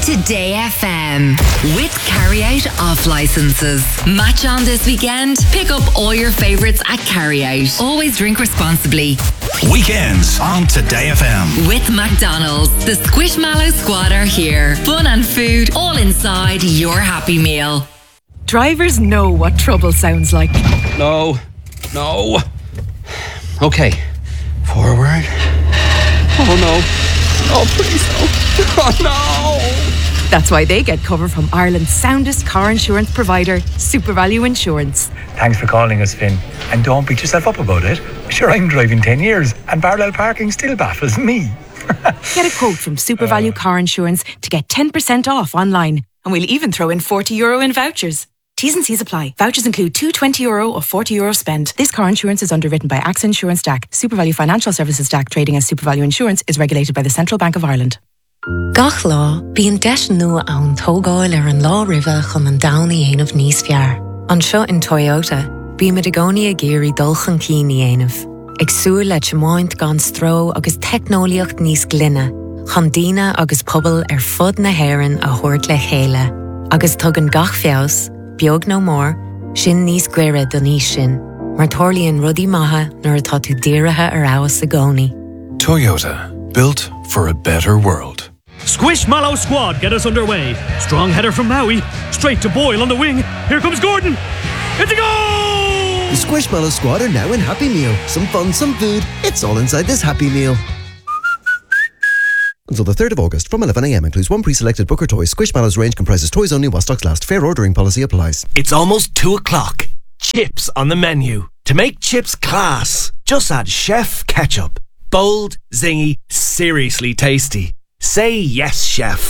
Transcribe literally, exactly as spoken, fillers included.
Today F M with Carryout off licenses. Match on this weekend? Pick up all your favourites at Carryout. Always drink responsibly. Weekends on Today F M. With McDonald's. The Squishmallow Squad are here. Fun and food all inside your Happy Meal. Drivers know what trouble sounds like. No. No. Okay. Forward. Oh no. Oh please no. Oh no. That's why they get cover from Ireland's soundest car insurance provider, SuperValue Insurance. Thanks for calling us, Finn. And don't beat yourself up about it. Sure, I'm driving ten years and parallel parking still baffles me. Get a quote from SuperValue uh, Car Insurance to get ten percent off online. And we'll even throw in forty euro in vouchers. T's and C's apply. Vouchers include two twenty euro or forty euro spend. This car insurance is underwritten by A X A Insurance D A C. SuperValue Financial Services D A C, trading as SuperValue Insurance, is regulated by the Central Bank of Ireland. Gach lá, bíonn deis nua ann tógáil ar an lá riva chun an downaí aanamh níos fear. An seo in Toyota, bí me de gcónaí a géirí dulchan cíní aanamh. Ag súil le teamáint gan stró agus technoliacht níos glynne. Chandína agus pobl ar fud na héireann a thuirt le chéile. Agus tug an gach feabhas, beag nó mór, sin níos gcuire don níos sin. Mar tórlaíonn rudí maithe nuair atá tú dírithe ar áwas a gcónaí. Toyota, built for a better world. Squishmallow Squad get us underway. Strong header from Maui, straight to Boyle on the wing. Here comes Gordon. It's a goal! The Squishmallow Squad are now in Happy Meal. Some fun, some food. It's all inside this Happy Meal. Until the third of August, from eleven a m, includes one pre-selected Booker toy. Squishmallow's range comprises toys only while stocks last. Fair ordering policy applies. It's almost two o'clock. Chips on the menu. To make chips class, just add Chef Ketchup. Bold, zingy, seriously tasty. Say yes, chef.